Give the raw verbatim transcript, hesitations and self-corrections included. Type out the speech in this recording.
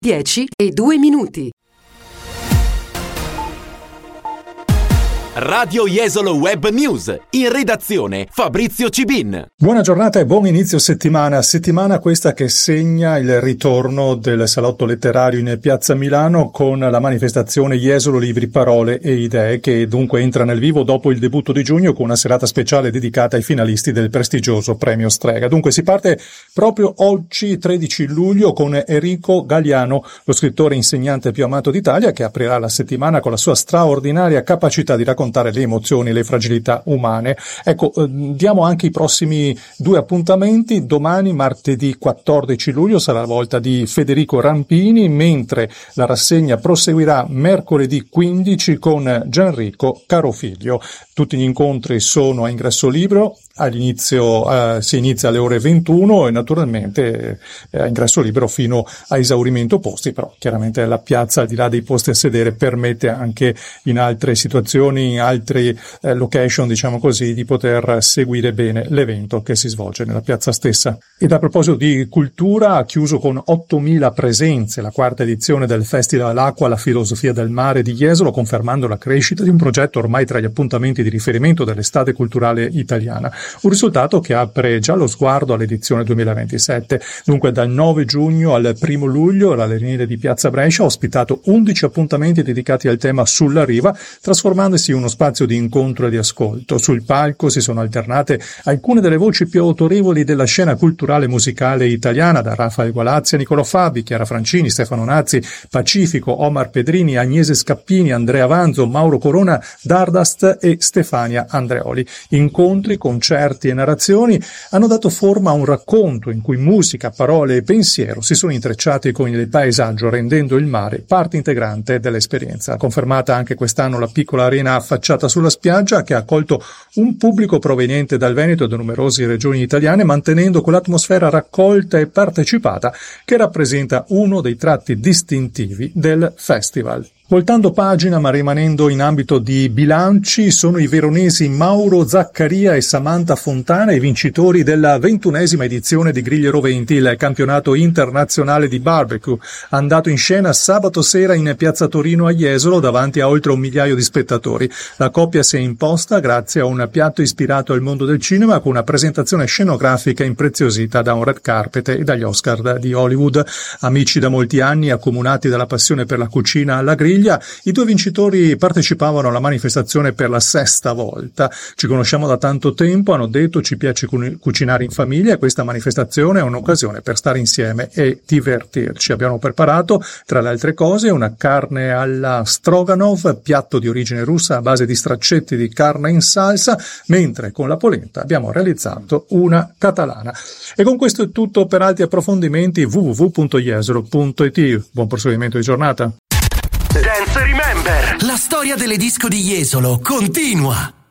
dieci e due minuti. Radio Jesolo Web News, in redazione Fabrizio Cibin. Buona giornata e buon inizio settimana, settimana questa che segna il ritorno del salotto letterario in Piazza Milano con la manifestazione Jesolo Libri, Parole e Idee, che dunque entra nel vivo dopo il debutto di giugno con una serata speciale dedicata ai finalisti del prestigioso premio Strega. Dunque si parte proprio oggi, tredici luglio, con Enrico Galliano, lo scrittore e insegnante più amato d'Italia, che aprirà la settimana con la sua straordinaria capacità di raccontare le emozioni e le fragilità umane. Ecco, eh, diamo anche i prossimi due appuntamenti. Domani, martedì quattordici luglio, sarà la volta di Federico Rampini, mentre la rassegna proseguirà mercoledì quindici con Gianrico Carofiglio. Tutti gli incontri sono a ingresso libero. All'inizio eh, si inizia alle ore ventuno e naturalmente eh, a ingresso libero fino a esaurimento posti, però chiaramente la piazza, al di là dei posti a sedere, permette anche in altre situazioni, in altre eh, location, diciamo così, di poter seguire bene l'evento che si svolge nella piazza stessa. Ed a proposito di cultura, ha chiuso con ottomila presenze la quarta edizione del Festival Acqua, la filosofia del mare di Jesolo, confermando la crescita di un progetto ormai tra gli appuntamenti di riferimento dell'estate culturale italiana. Un risultato che apre già lo sguardo all'edizione duemilaventisette. Dunque dal nove giugno al primo luglio l'Arenile di Piazza Brescia ha ospitato undici appuntamenti dedicati al tema Sulla Riva, trasformandosi in uno spazio di incontro e di ascolto. Sul palco si sono alternate alcune delle voci più autorevoli della scena culturale musicale italiana, da Rafael Gualazzi a Nicolò Fabi, Chiara Francini, Stefano Nazzi, Pacifico, Omar Pedrini, Agnese Scappini, Andrea Vanzo, Mauro Corona, Dardast e Stefania Andreoli. Incontri, concerti e narrazioni hanno dato forma a un racconto in cui musica, parole e pensiero si sono intrecciati con il paesaggio, rendendo il mare parte integrante dell'esperienza. Confermata anche quest'anno la piccola arena affacciata sulla spiaggia, che ha accolto un pubblico proveniente dal Veneto e da numerose regioni italiane, mantenendo quell'atmosfera raccolta e partecipata che rappresenta uno dei tratti distintivi del festival. Voltando pagina ma rimanendo in ambito di bilanci, sono i veronesi Mauro Zaccaria e Samantha Fontana i vincitori della ventunesima edizione di Grigliero venti, il campionato internazionale di barbecue, andato in scena sabato sera in Piazza Torino a Jesolo davanti a oltre un migliaio di spettatori. La coppia si è imposta grazie a un piatto ispirato al mondo del cinema, con una presentazione scenografica impreziosita da un red carpet e dagli Oscar di Hollywood. Amici da molti anni, accomunati dalla passione per la cucina alla griglia, i due vincitori partecipavano alla manifestazione per la sesta volta. Ci conosciamo da tanto tempo, hanno detto, ci piace cucinare in famiglia e questa manifestazione è un'occasione per stare insieme e divertirci. Abbiamo preparato, tra le altre cose, una carne alla Stroganov, piatto di origine russa a base di straccetti di carne in salsa, mentre con la polenta abbiamo realizzato una catalana. E con questo è tutto. Per altri approfondimenti w w w punto jesolo punto i t. Buon proseguimento di giornata. Dance Remember. La storia delle disco di Jesolo continua.